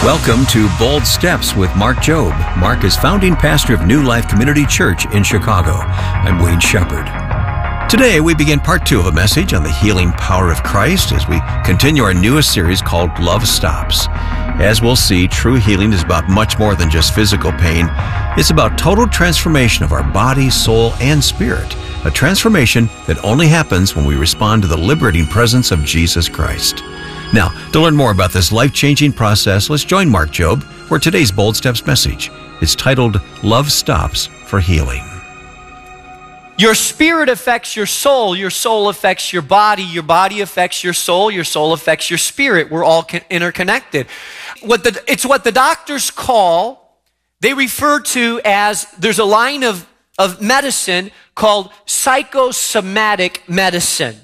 Welcome to Bold Steps with Mark Jobe. Mark is founding pastor of New Life Community Church in Chicago. I'm Wayne Shepherd. Today we begin part 2 of a message on the healing power of Christ as we continue our newest series called Love Stops. As we'll see, true healing is about much more than just physical pain. It's about total transformation of our body, soul, and spirit. A transformation that only happens when we respond to the liberating presence of Jesus Christ. Now, to learn more about this life-changing process, let's join Mark Jobe for today's Bold Steps message. It's titled, Love Stops for Healing. Your spirit affects your soul affects your body affects your soul affects your spirit. We're all interconnected. It's what the doctors they refer to as, there's a line of medicine called psychosomatic medicine.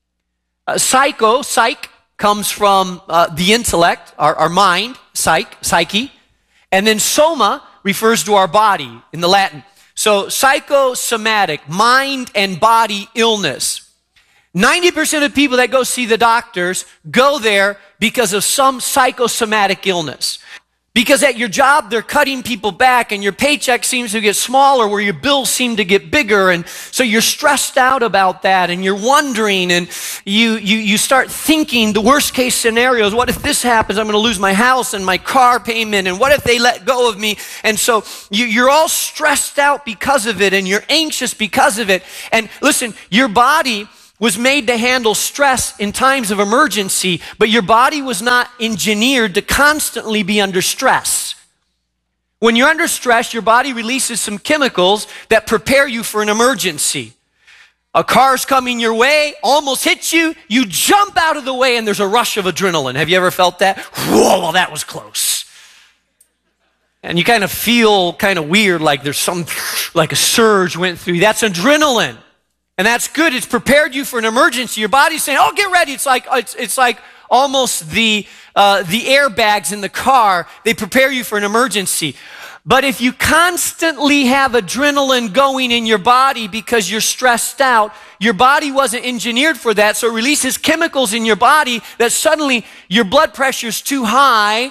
Psych comes from the intellect, our mind, psyche, and then soma refers to our body in the Latin. So psychosomatic, mind and body illness. 90% of people that go see the doctors go there because of some psychosomatic illness. Because at your job, they're cutting people back and your paycheck seems to get smaller where your bills seem to get bigger. And so you're stressed out about that and you're wondering and you start thinking the worst case scenarios. What if this happens? I'm going to lose my house and my car payment. And what if they let go of me? And so you're all stressed out because of it and you're anxious because of it. And listen, your body was made to handle stress in times of emergency, but your body was not engineered to constantly be under stress. When you're under stress, your body releases some chemicals that prepare you for an emergency. A car's coming your way, almost hits you, you jump out of the way and there's a rush of adrenaline. Have you ever felt that? Whoa, well, that was close. And you kind of feel kind of weird, like there's like a surge went through. That's adrenaline. And that's good. It's prepared you for an emergency. Your body's saying, "Oh, get ready." It's like almost the airbags in the car. They prepare you for an emergency. But if you constantly have adrenaline going in your body because you're stressed out, your body wasn't engineered for that. So it releases chemicals in your body that suddenly your blood pressure's too high.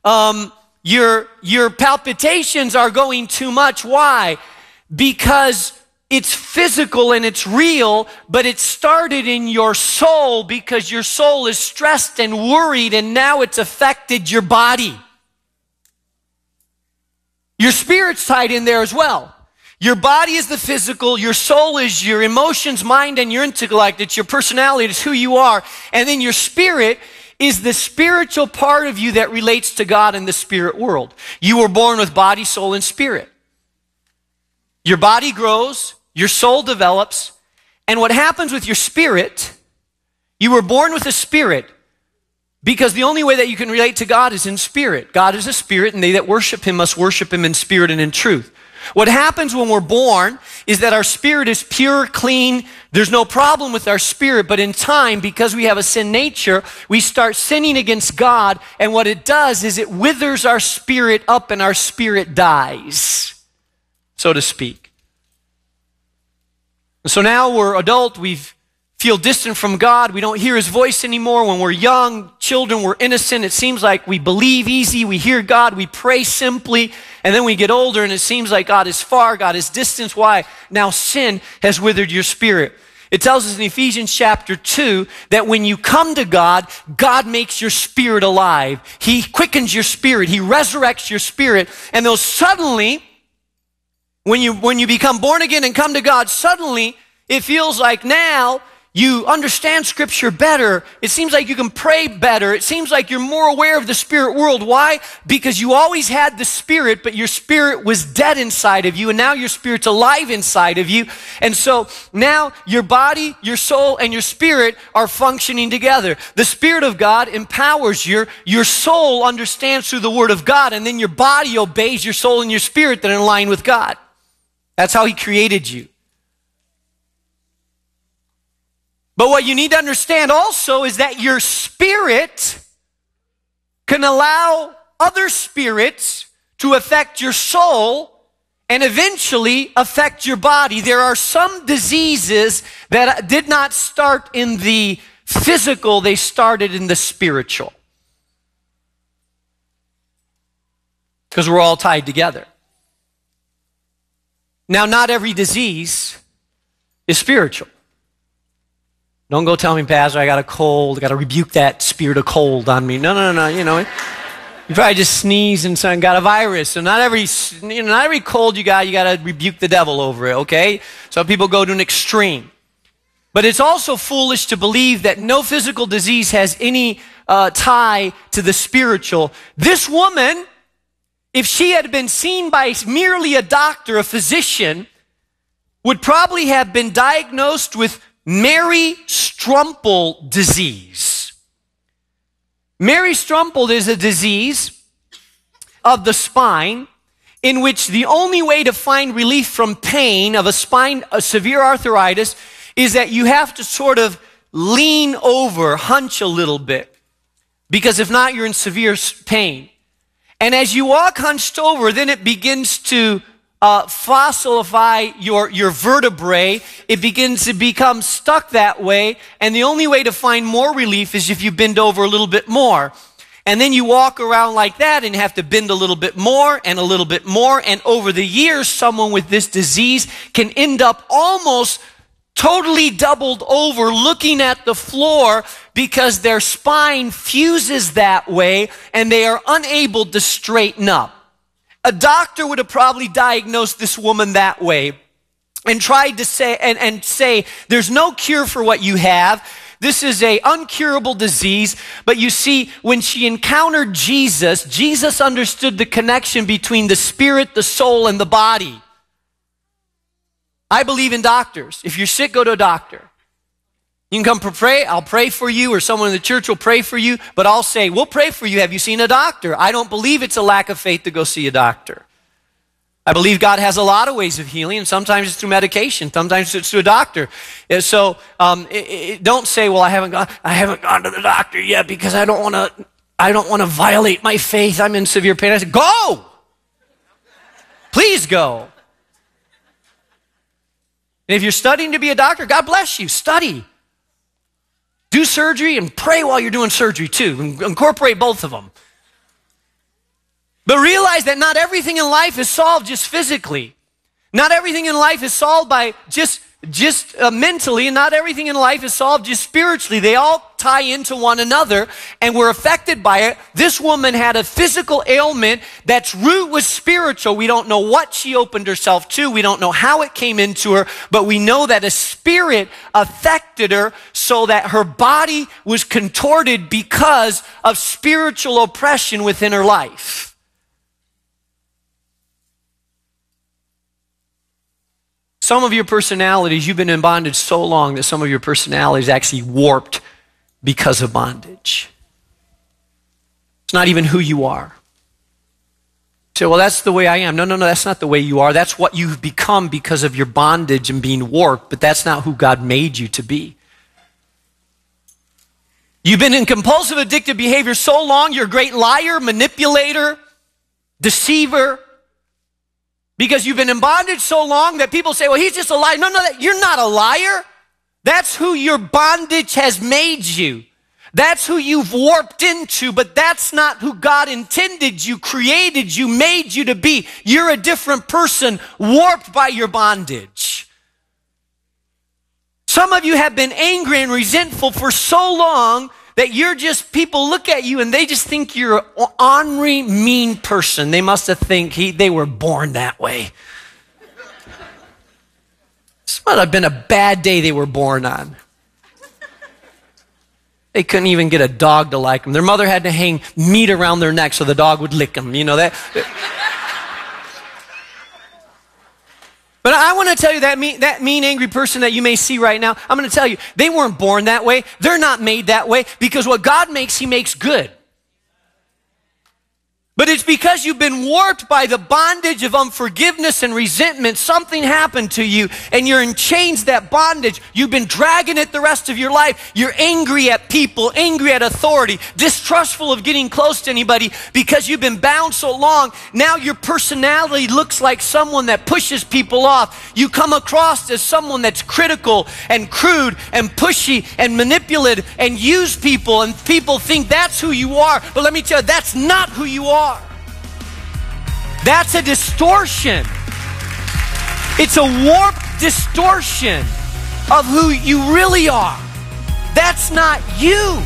Your palpitations are going too much. Why? Because it's physical and it's real, but it started in your soul because your soul is stressed and worried and now it's affected your body. Your spirit's tied in there as well. Your body is the physical, your soul is your emotions, mind, and your intellect. It's your personality, it's who you are. And then your spirit is the spiritual part of you that relates to God in the spirit world. You were born with body, soul, and spirit. Your body grows, your soul develops, and what happens with your spirit, you were born with a spirit because the only way that you can relate to God is in spirit. God is a spirit, and they that worship him must worship him in spirit and in truth. What happens when we're born is that our spirit is pure, clean. There's no problem with our spirit, but in time, because we have a sin nature, we start sinning against God, and what it does is it withers our spirit up and our spirit dies, so to speak. So now we're adult, we feel distant from God, we don't hear his voice anymore. When we're young, children, we're innocent. It seems like we believe easy, we hear God, we pray simply, and then we get older and it seems like God is far, God is distant. Why? Now sin has withered your spirit. It tells us in Ephesians chapter 2 that when you come to God, God makes your spirit alive. He quickens your spirit, he resurrects your spirit, and those suddenly, when you become born again and come to God, suddenly it feels like now you understand Scripture better. It seems like you can pray better. It seems like you're more aware of the spirit world. Why? Because you always had the spirit, but your spirit was dead inside of you, and now your spirit's alive inside of you. And so now your body, your soul, and your spirit are functioning together. The Spirit of God empowers your soul understands through the Word of God, and then your body obeys your soul and your spirit that are in line with God. That's how he created you. But what you need to understand also is that your spirit can allow other spirits to affect your soul and eventually affect your body. There are some diseases that did not start in the physical, they started in the spiritual. because we're all tied together. Now, not every disease is spiritual. Don't go tell me, Pastor, I got a cold. I got to rebuke that spirit of cold on me. No. You probably just sneezed and got a virus. So not every cold you got to rebuke the devil over it, okay? Some people go to an extreme. But it's also foolish to believe that no physical disease has any tie to the spiritual. This woman, if she had been seen by merely a doctor, a physician, would probably have been diagnosed with Mary Strumple disease. Mary Strumple is a disease of the spine in which the only way to find relief from pain of a severe arthritis is that you have to sort of lean over, hunch a little bit, because if not, you're in severe pain. And as you walk hunched over, then it begins to fossilify your vertebrae. It begins to become stuck that way, and the only way to find more relief is if you bend over a little bit more. And then you walk around like that and have to bend a little bit more and a little bit more, and over the years, someone with this disease can end up almost totally doubled over looking at the floor because their spine fuses that way and they are unable to straighten up. A doctor would have probably diagnosed this woman that way and tried to say, there's no cure for what you have. This is an uncurable disease. But you see, when she encountered Jesus, Jesus understood the connection between the spirit, the soul, and the body. I believe in doctors. If you're sick, go to a doctor. You can come pray, I'll pray for you, or someone in the church will pray for you, but I'll say, we'll pray for you. Have you seen a doctor? I don't believe it's a lack of faith to go see a doctor. I believe God has a lot of ways of healing, and sometimes it's through medication, sometimes it's through a doctor. And so don't say, well, I haven't gone to the doctor yet because I don't want to violate my faith. I'm in severe pain. I said, go! Please go. And if you're studying to be a doctor, God bless you. Study. Do surgery and pray while you're doing surgery too. Incorporate both of them. But realize that not everything in life is solved just physically. Not everything in life is solved by just mentally, and not everything in life is solved just spiritually. They all tie into one another, and we're affected by it. This woman had a physical ailment that's root was spiritual. We don't know what she opened herself to. We don't know how it came into her, but we know that a spirit affected her so that her body was contorted because of spiritual oppression within her life. Some of your personalities, you've been in bondage so long that some of your personalities actually warped because of bondage. It's not even who you are. You say, well, that's the way I am. No, that's not the way you are. That's what you've become because of your bondage and being warped, but that's not who God made you to be. You've been in compulsive addictive behavior so long, you're a great liar, manipulator, deceiver, because you've been in bondage so long that people say, well, he's just a liar. No, you're not a liar. That's who your bondage has made you. That's who you've warped into, but that's not who God intended you, created you, made you to be. You're a different person warped by your bondage. Some of you have been angry and resentful for so long that people look at you and they just think you're an ornery, mean person. They must have they were born that way. This might have been a bad day they were born on. They couldn't even get a dog to like them. Their mother had to hang meat around their neck so the dog would lick them. You know that? But I want to tell you that mean, angry person that you may see right now, I'm going to tell you, they weren't born that way. They're not made that way, because what God makes, He makes good. But it's because you've been warped by the bondage of unforgiveness and resentment. Something happened to you and you're in chains, that bondage. You've been dragging it the rest of your life. You're angry at people, angry at authority, distrustful of getting close to anybody because you've been bound so long. Now your personality looks like someone that pushes people off. You come across as someone that's critical and crude and pushy and manipulative and use people, and people think that's who you are. But let me tell you, that's not who you are. That's a distortion. It's a warped distortion of who you really are. That's not you.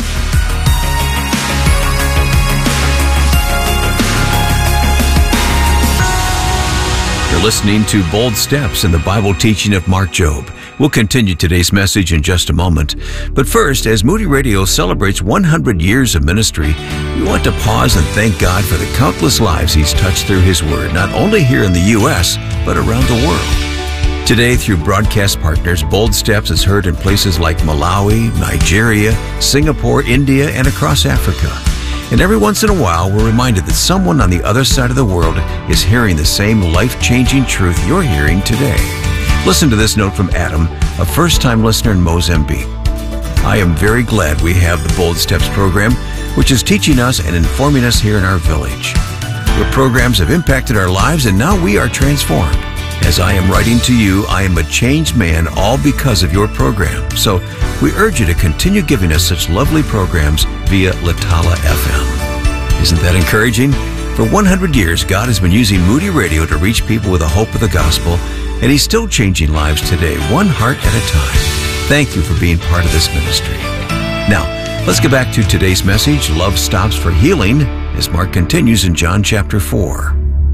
You're listening to Bold Steps in the Bible teaching of Mark Jobe. We'll continue today's message in just a moment. But first, as Moody Radio celebrates 100 years of ministry, we want to pause and thank God for the countless lives He's touched through His Word, not only here in the U.S., but around the world. Today, through broadcast partners, Bold Steps is heard in places like Malawi, Nigeria, Singapore, India, and across Africa. And every once in a while, we're reminded that someone on the other side of the world is hearing the same life-changing truth you're hearing today. Listen to this note from Adam, a first-time listener in Mozambique. I am very glad we have the Bold Steps program, which is teaching us and informing us here in our village. Your programs have impacted our lives, and now we are transformed. As I am writing to you, I am a changed man, all because of your program. So we urge you to continue giving us such lovely programs via Latala FM. Isn't that encouraging? For 100 years, God has been using Moody Radio to reach people with the hope of the gospel, and He's still changing lives today, one heart at a time. Thank you for being part of this ministry. Now, let's get back to today's message, Love Stops for Healing, as Mark continues in John chapter 4.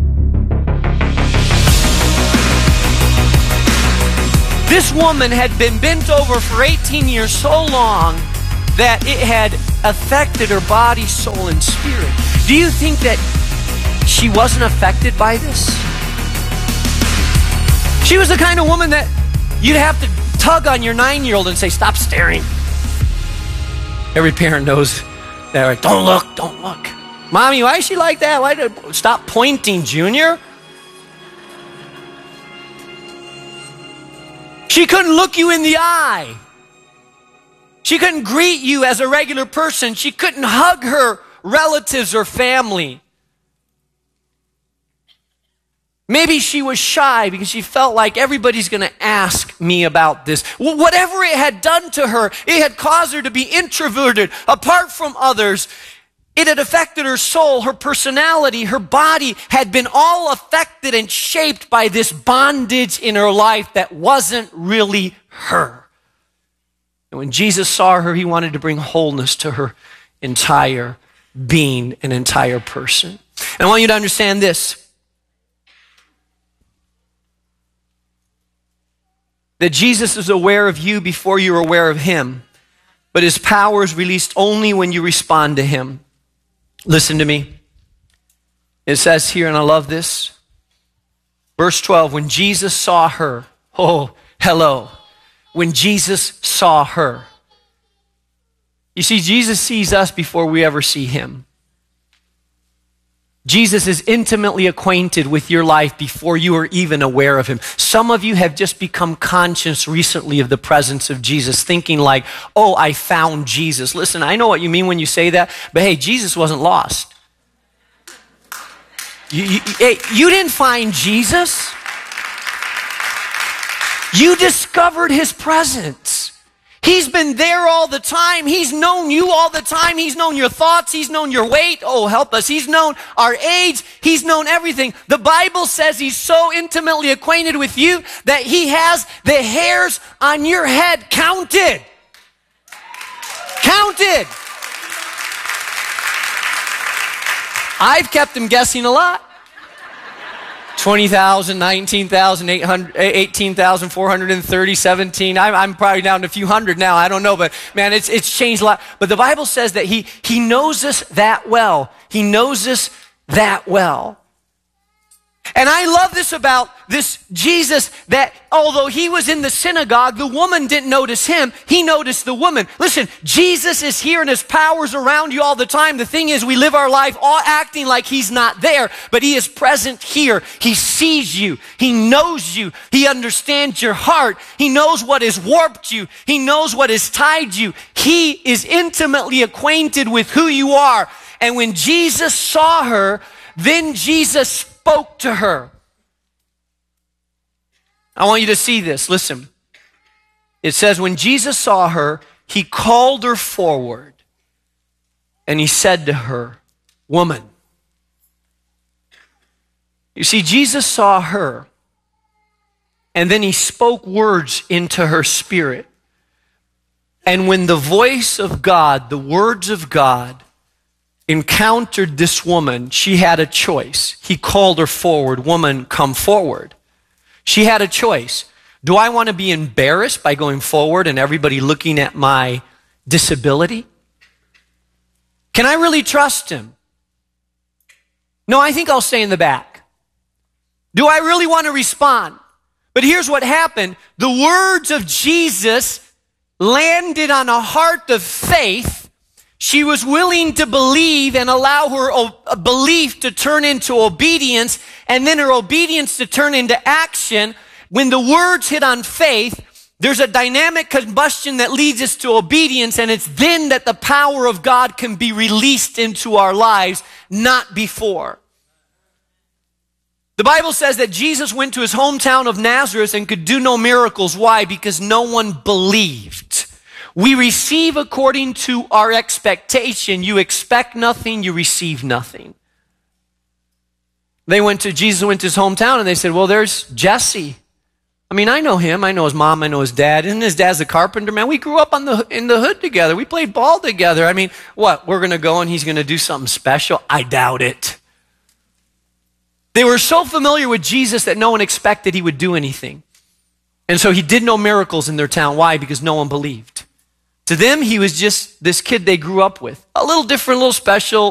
This woman had been bent over for 18 years so long that it had affected her body, soul, and spirit. Do you think that she wasn't affected by this? She was the kind of woman that you'd have to tug on your 9-year-old and say, stop staring. Every parent knows that, right? Don't look, don't look. Mommy, why is she like that? Stop pointing, Junior. She couldn't look you in the eye. She couldn't greet you as a regular person. She couldn't hug her relatives or family. Maybe she was shy because she felt like everybody's going to ask me about this. Well, whatever it had done to her, it had caused her to be introverted, apart from others. It had affected her soul, her personality, her body had been all affected and shaped by this bondage in her life that wasn't really her. And when Jesus saw her, He wanted to bring wholeness to her entire being, an entire person. And I want you to understand this, that Jesus is aware of you before you're aware of Him, but His power is released only when you respond to Him. Listen to me. It says here, and I love this, verse 12, when Jesus saw her, oh, hello, when Jesus saw her. You see, Jesus sees us before we ever see Him. Jesus is intimately acquainted with your life before you are even aware of Him. Some of you have just become conscious recently of the presence of Jesus, thinking like, oh, I found Jesus. Listen, I know what you mean when you say that, but hey, Jesus wasn't lost. You didn't find Jesus. You discovered His presence. He's been there all the time. He's known you all the time. He's known your thoughts. He's known your weight. Oh, help us. He's known our age. He's known everything. The Bible says He's so intimately acquainted with you that He has the hairs on your head counted. Counted. I've kept Him guessing a lot. 20,000, 19,800, 18,430, 17. I'm probably down to a few hundred now. I don't know, but man, it's changed a lot. But the Bible says that He knows us that well. He knows us that well. And I love this about this Jesus, that although He was in the synagogue, the woman didn't notice Him. He noticed the woman. Listen, Jesus is here and His power's around you all the time. The thing is, we live our life all acting like He's not there, but He is present here. He sees you. He knows you. He understands your heart. He knows what has warped you. He knows what has tied you. He is intimately acquainted with who you are. And when Jesus saw her, then Jesus spoke to her. I want you to see this. Listen. It says, when Jesus saw her, He called her forward and He said to her, woman, You see, Jesus saw her, and then he spoke words into her spirit. And when the voice of God, the words of God, encountered this woman, she had a choice. He called her forward. Woman, come forward. She had a choice. Do I want to be embarrassed by going forward and everybody looking at my disability? Can I really trust him? No, I think I'll stay in the back. Do I really want to respond? But here's what happened. The words of Jesus landed on a heart of faith. She was willing to believe and allow her belief to turn into obedience, and then her obedience to turn into action. When the words hit on faith, there's a dynamic combustion that leads us to obedience, and it's then that the power of God can be released into our lives, not before. The Bible says that Jesus went to his hometown of Nazareth and could do no miracles. Why? Because no one believed. We receive according to our expectation. You expect nothing, you receive nothing. Jesus went to his hometown and they said, well, there's Jesse. I mean, I know him. I know his mom. I know his dad. Isn't his dad's a carpenter, man? We grew up in the hood together. We played ball together. I mean, what? We're going to go and he's going to do something special? I doubt it. They were so familiar with Jesus that no one expected he would do anything. And so he did no miracles in their town. Why? Because no one believed. To them, he was just this kid they grew up with. A little different, a little special,